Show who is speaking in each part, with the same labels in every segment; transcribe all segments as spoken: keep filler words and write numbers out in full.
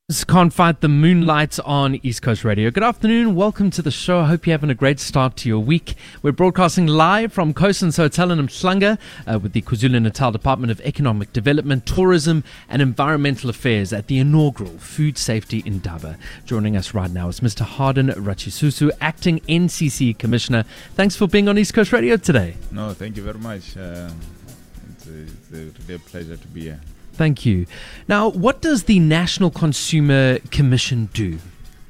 Speaker 1: Can't fight the moonlight on East Coast Radio. Good afternoon. Welcome to the show. I hope you're having a great start to your week. We're broadcasting live from Coastlands Hotel in Umhlanga uh, with the KwaZulu-Natal Department of Economic Development, Tourism and Environmental Affairs at the inaugural Food Safety Indaba. Joining us right now is Mister Harden Ratchisusu, Acting N C C Commissioner. Thanks for being on East Coast Radio today.
Speaker 2: No, thank you very much. Uh, it's, a, it's a real pleasure to be here.
Speaker 1: Thank you. Now, what does the National Consumer Commission do?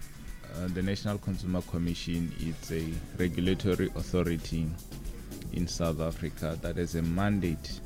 Speaker 2: Uh, the National Consumer Commission is a regulatory authority in South Africa that has a mandate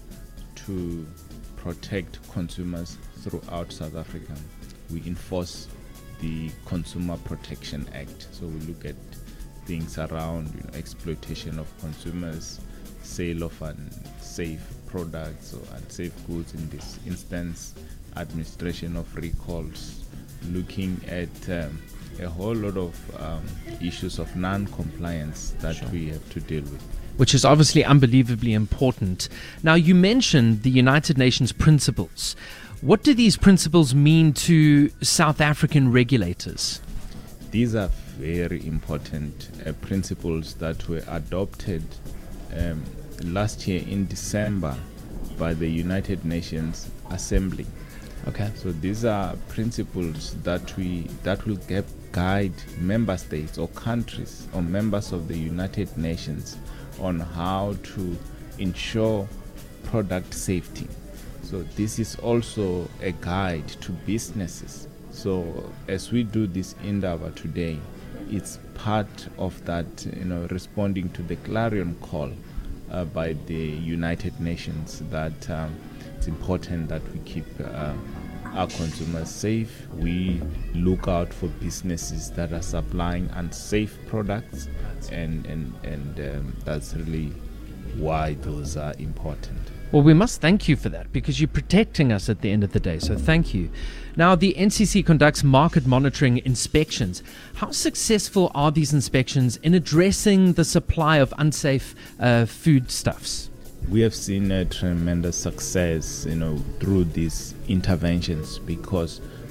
Speaker 2: to protect consumers throughout South Africa. We enforce the Consumer Protection Act. So we look at things around you know, exploitation of consumers, sale of unsafe products or unsafe goods in this instance, administration of recalls, looking at um, a whole lot of um, issues of non-compliance that sure. we have to deal with.
Speaker 1: Which is obviously unbelievably important. Now, you mentioned the United Nations principles. What do these principles mean to South African regulators?
Speaker 2: These are very important uh, principles that were adopted um, last year in December by the United Nations Assembly.
Speaker 1: Okay.
Speaker 2: So these are principles that we that will get, guide member states or countries or members of the United Nations on how to ensure product safety. So this is also a guide to businesses. So as we do this Indaba today, it's part of that, you know, responding to the clarion call Uh, by the United Nations that um, it's important that we keep uh, our consumers safe. We look out for businesses that are supplying unsafe products, and and and um, that's really why those are important.
Speaker 1: Well, we must thank you for that because you're protecting us at the end of the day. So thank you. Now, the N C C conducts market monitoring inspections. How successful are these inspections in addressing the supply of unsafe uh, foodstuffs?
Speaker 2: We have seen a tremendous success, you know, through these interventions because